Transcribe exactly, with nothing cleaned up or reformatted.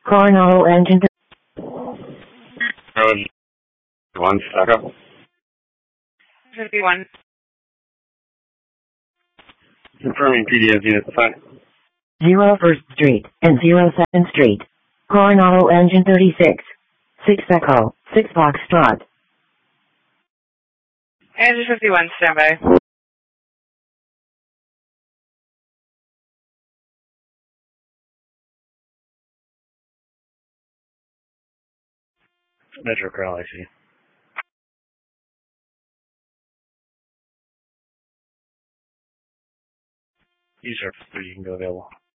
Coronado engine. Road one, stack up. fifty-one. Confirming P D S unit assigned. Zero First Street and Zero Second Street. Coronado engine thirty-six. Six Echo, six Foxtrot. Engine fifty-one, standby. Metro Corral, I see. Use our three, you can go available.